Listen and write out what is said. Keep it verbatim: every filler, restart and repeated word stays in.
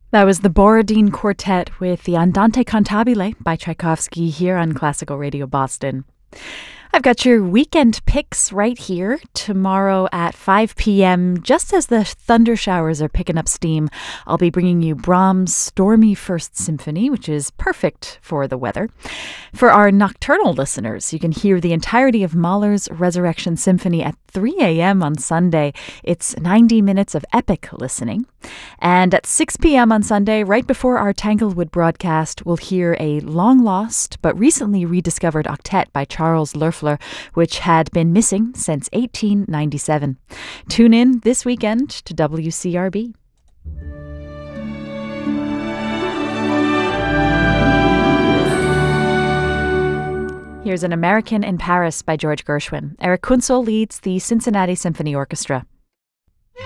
That was the Borodin Quartet with the Andante Cantabile by Tchaikovsky here on Classical Radio Boston. I've got your weekend picks right here. Tomorrow at five p.m., just as the thunder showers are picking up steam, I'll be bringing you Brahms' Stormy First Symphony, which is perfect for the weather. For our nocturnal listeners, you can hear the entirety of Mahler's Resurrection Symphony at three a.m. on Sunday. It's ninety minutes of epic listening. And at six p.m. on Sunday, right before our Tanglewood broadcast, we'll hear a long-lost but recently rediscovered octet by Charles Loeffler, which had been missing since eighteen ninety-seven. Tune in this weekend to W C R B. Here's An American in Paris by George Gershwin. Eric Kunzel leads the Cincinnati Symphony Orchestra.